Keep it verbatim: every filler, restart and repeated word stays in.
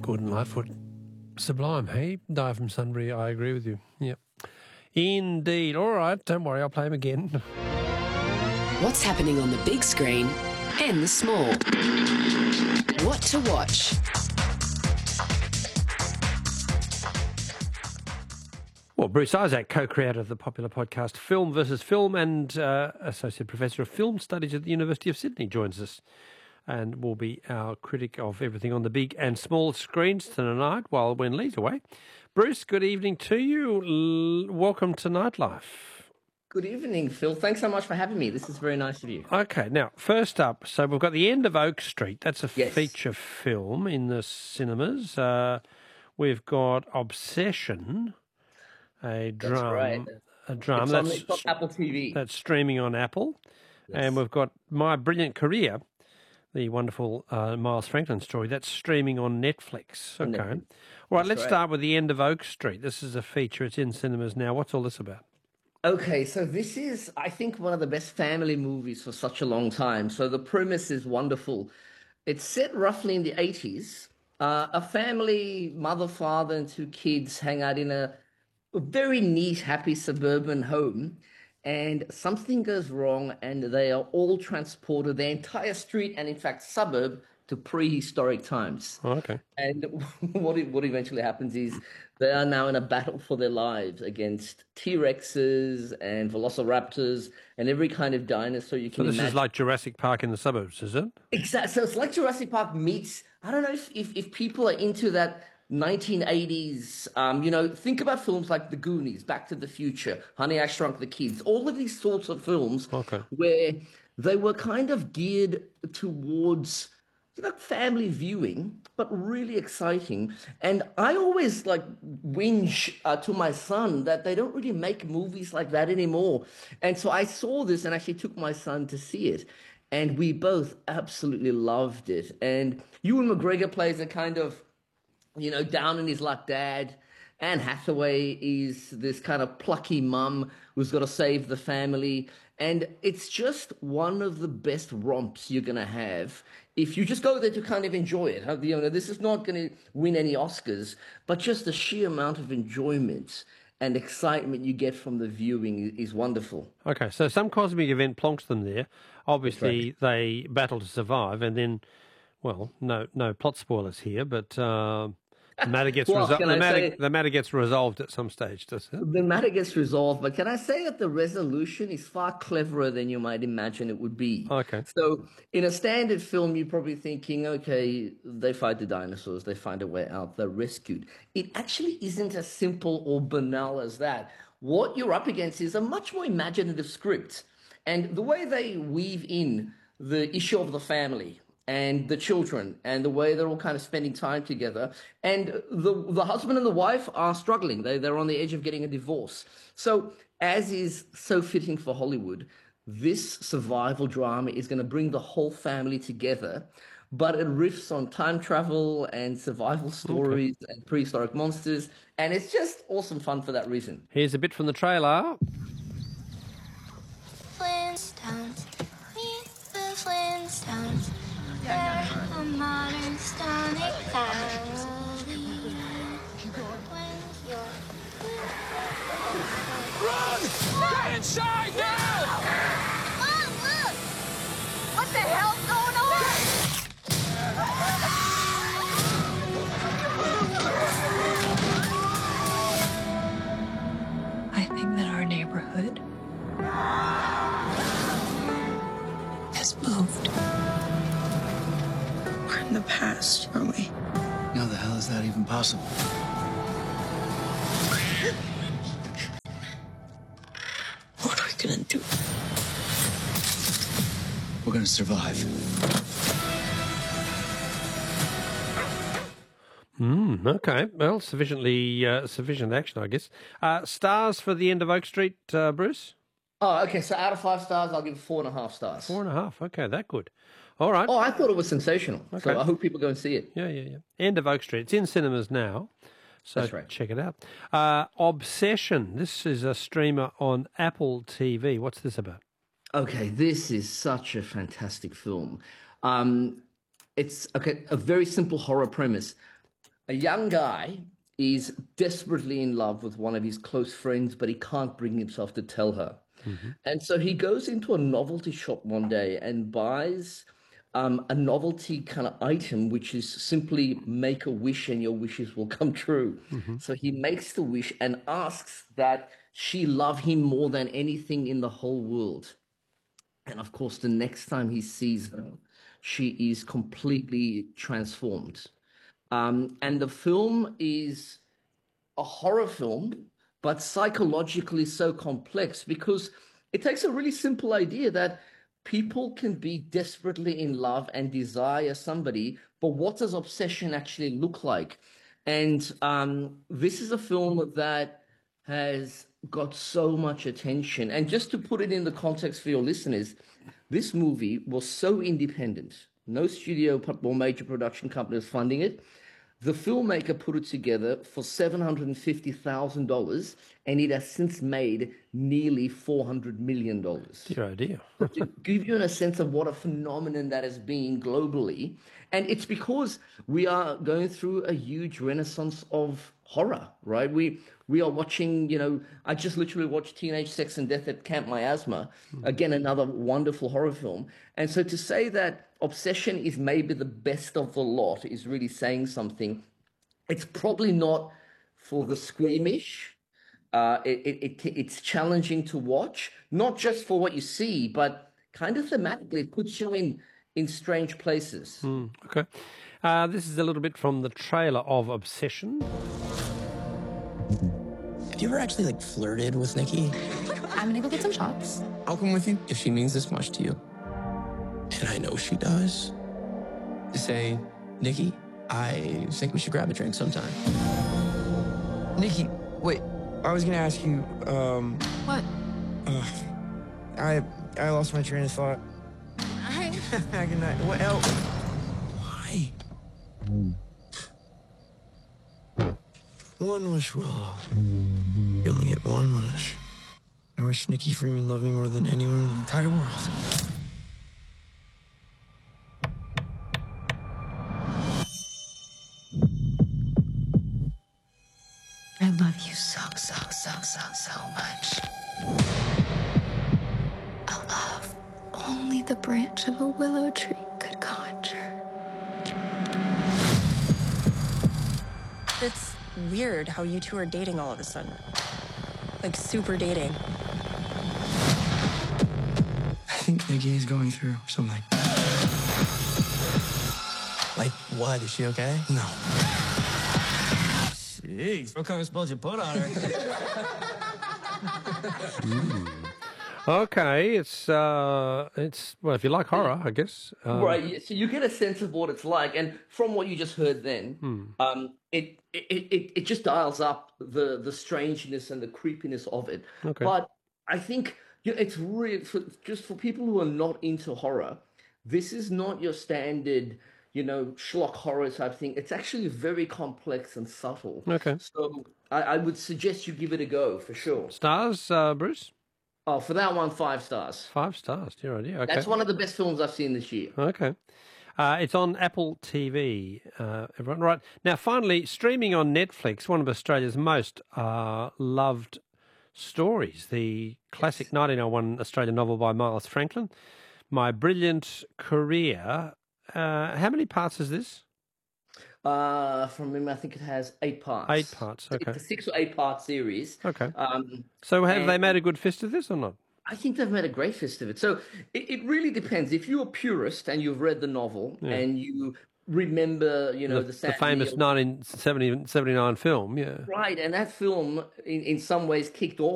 Gordon Lightfoot. Sublime, hey? Die from Sunbury, I agree with you. Yep. Indeed. All right, don't worry, I'll play him again. What's happening on the big screen and the small? What to watch? Well, Bruce Isaac, co-creator of the popular podcast Film versus Film and uh, Associate Professor of Film Studies at the University of Sydney, joins us and will be our critic of everything on the big and small screens tonight while when Lee's away. Bruce, good evening to you. L- welcome to Nightlife. Good evening, Phil. Thanks so much for having me. This is very nice of you. Okay, now, first up, so we've got The End of Oak Street. That's a Yes. feature film in the cinemas. Uh, we've got Obsession, a That's drum. right. A drum. It's on, that's, it's on Apple T V. that's streaming on Apple. Yes. And we've got My Brilliant Career, the wonderful uh, Miles Franklin story. That's streaming on Netflix. On Okay. Netflix. All right, That's let's right. start with The End of Oak Street. This is a feature. It's in cinemas now. What's all this about? Okay, so this is, I think, one of the best family movies for such a long time. So the premise is wonderful. It's set roughly in the eighties. Uh, a family, mother, father, and two kids hang out in a, a very neat, happy suburban home. And something goes wrong, and they are all transported, the entire street and, in fact, suburb, to prehistoric times. Oh, okay. And what it, what eventually happens is they are now in a battle for their lives against T-Rexes and Velociraptors and every kind of dinosaur you So can this imagine. is like Jurassic Park in the suburbs, is it? Exactly. So it's like Jurassic Park meets, I don't know if, if, if people are into that nineteen eighties, um, you know, think about films like The Goonies, Back to the Future, Honey, I Shrunk the Kids, all of these sorts of films Okay. where they were kind of geared towards, you know, family viewing, but really exciting. And I always like whinge uh, to my son that they don't really make movies like that anymore. And so I saw this and actually took my son to see it. And we both absolutely loved it. And Ewan McGregor plays a kind of, you know, down in his luck dad. Anne Hathaway is this kind of plucky mum who's got to save the family. And it's just one of the best romps you're going to have if you just go there to kind of enjoy it. You know, this is not going to win any Oscars, but just the sheer amount of enjoyment and excitement you get from the viewing is wonderful. Okay, so some cosmic event plonks them there. Obviously, they battle to survive, and then, well, no no plot spoilers here, but uh, the matter gets Well, resol- can the I matter say- the matter gets resolved at some stage, does it? The matter gets resolved, but can I say that the resolution is far cleverer than you might imagine it would be? Okay. So in a standard film, you're probably thinking, okay, they fight the dinosaurs, they find a way out, they're rescued. It actually isn't as simple or banal as that. What you're up against is a much more imaginative script. And the way they weave in the issue of the family and the children and the way they're all kind of spending time together. And the the husband and the wife are struggling. They, they're on the edge of getting a divorce. So as is so fitting for Hollywood, this survival drama is going to bring the whole family together, but it riffs on time travel and survival stories and prehistoric monsters. And it's just awesome fun for that reason. Here's a bit from the trailer. Flintstones, meet the Flintstones. They're a modern stonic family. When you're Run! Get inside now! Mom, look! What the hell's going on? I think that our neighborhood has moved. We're in the past, aren't we? How the hell is that even possible? What are we gonna do? We're gonna survive. Hmm. Okay. Well, sufficiently uh, sufficient action, I guess. Uh, stars for The End of Oak Street, uh, Bruce. Oh, okay. So out of five stars, I'll give it four and a half stars. Four and a half. Okay, that good. All right. Oh, I thought it was sensational. Okay. So I hope people go and see it. Yeah, yeah, yeah. End of Oak Street. It's in cinemas now, so That's right. check it out. Uh, Obsession. This is a streamer on Apple T V. What's this about? Okay, this is such a fantastic film. Um, it's okay, a very simple horror premise. a young guy is desperately in love with one of his close friends, but he can't bring himself to tell her. Mm-hmm. And so he goes into a novelty shop one day and buys um, a novelty kind of item, which is simply make a wish and your wishes will come true. Mm-hmm. So he makes the wish and asks that she love him more than anything in the whole world. And of course, the next time he sees her, she is completely transformed. Um, and the film is a horror film, but psychologically so complex because it takes a really simple idea that people can be desperately in love and desire somebody, but what does obsession actually look like? And um, this is a film that has got so much attention. And just to put it in the context for your listeners, this movie was so independent. No studio or major production company was funding it. The filmmaker put it together for seven hundred fifty thousand dollars, and it has since made nearly four hundred million dollars. Your idea. To give you a sense of what a phenomenon that has been globally. And it's because we are going through a huge renaissance of horror, right? We we are watching, you know, I just literally watched Teenage Sex and Death at Camp Miasma, again, another wonderful horror film. And so to say that Obsession is maybe the best of the lot is really saying something. It's probably not for the squeamish. Uh, it, it, it, it's challenging to watch, not just for what you see, but kind of thematically. It puts you in, in strange places. Mm, okay. Uh, this is a little bit from the trailer of Obsession. Have you ever actually, like, flirted with Nikki? I'm gonna go get some shots. I'll come with you if she means this much to you. And I know she does. To say, Nikki, I think we should grab a drink sometime. Nikki, wait. I was gonna ask you, um... What? Uh, I I lost my train of thought. Hi. Good night. What else? Why? One wish, Willow. You only get one wish. I wish Nikki Freeman loved me more than anyone in the entire world. I love you so, so, so, so, so much. A love only the branch of a willow tree could conjure. It's weird how you two are dating all of a sudden. Like, super dating. I think Nikki is going through something. Like, what? Is she okay? No. Jeez, what kind of spells you put on her? mm. Okay, it's it's uh, it's well, if you like horror, I guess. Um, right. So you get a sense of what it's like, and from what you just heard, then hmm. um, it, it it it just dials up the the strangeness and the creepiness of it. Okay. But I think you know, it's really for, just for people who are not into horror. This is not your standard, you know, schlock horror type thing. It's actually very complex and subtle. Okay. So I, I would suggest you give it a go for sure. Stars, uh, Bruce? Oh, for that one, five stars. Five stars, dear idea. Okay. That's one of the best films I've seen this year. Okay. Uh, it's on Apple T V, uh, everyone. Right. Now, finally, streaming on Netflix, one of Australia's most uh, loved stories, the classic yes. nineteen oh one Australian novel by Miles Franklin, My Brilliant Career. Uh, how many parts is this? Uh, from memory, I think it has eight parts. Eight parts, okay. It's a six or eight part series. Okay. Um, so have they made a good fist of this or not? I think they've made a great fist of it. So it, it really depends. If you're a purist and you've read the novel yeah. and you remember, you know, the, the, the famous nineteen seventy-nine film, yeah. Right, and that film in, in some ways kicked off